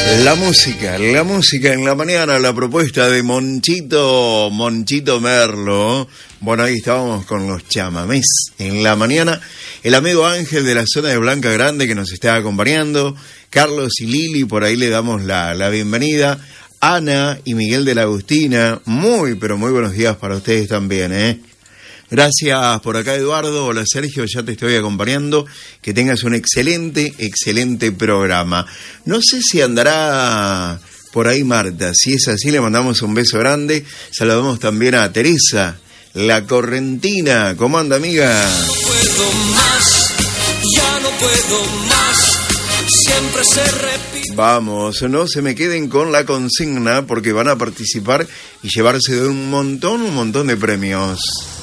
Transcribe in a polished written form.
La música en la mañana, la propuesta de Monchito Merlo. Bueno, ahí estábamos con los chamamés en la mañana. El amigo Ángel de la zona de Blanca Grande que nos está acompañando. Carlos y Lili, por ahí le damos la bienvenida. Ana y Miguel de la Agustina, pero muy buenos días para ustedes también, ¿eh? Gracias por acá, Eduardo. Hola, Sergio, ya te estoy acompañando. Que tengas un excelente programa. No sé si andará por ahí Marta. Si es así, le mandamos un beso grande. Saludamos también a Teresa, la correntina. ¿Cómo anda, amiga? No puedo más, ya no puedo más. Siempre se repite. Vamos, no se me queden con la consigna porque van a participar y llevarse de un montón de premios.